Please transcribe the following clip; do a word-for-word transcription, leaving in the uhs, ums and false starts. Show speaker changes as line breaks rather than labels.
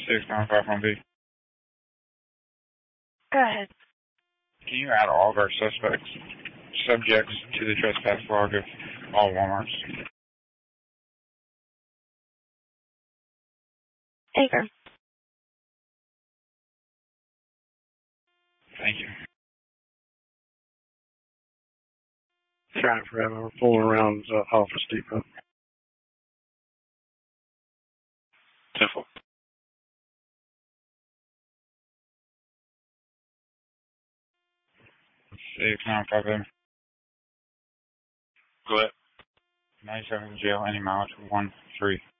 six nine five one B.
Go ahead.
Can you add all of our suspects, subjects to the trespass log of all Walmarts?
Anchor.
Thank you.
Trying forever. We're pulling around uh, Office Depot.
Temple.
six nine five M.
Go ahead.
ninety-seven jail, any mileage, one three.